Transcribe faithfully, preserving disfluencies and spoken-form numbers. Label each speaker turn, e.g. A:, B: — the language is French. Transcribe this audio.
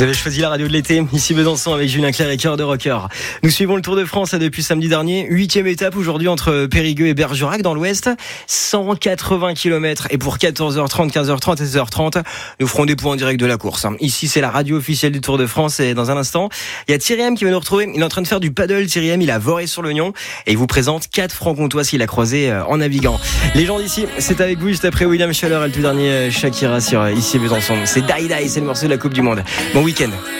A: Vous avez choisi la radio de l'été, ici Besançon avec Julien Clerc et Cœur de Rocker. Nous suivons le Tour de France depuis samedi dernier, huitième étape aujourd'hui entre Périgueux et Bergerac dans l'ouest, cent quatre-vingts kilomètres et pour quatorze heures trente, quinze heures trente et seize heures trente, nous ferons des points en direct de la course. Ici c'est la radio officielle du Tour de France et dans un instant, il y a Thierry M qui va nous retrouver, il est en train de faire du paddle, Thierry M, il a Voré-sur-le-Gnon et il vous présente quatre francs-comtois qu'il a croisés en naviguant. Les gens d'ici, c'est avec vous juste après William Schaller et le tout dernier Shakira sur ici Besançon. C'est Die Die, c'est le morceau de la Coupe du Monde. Bon week-end.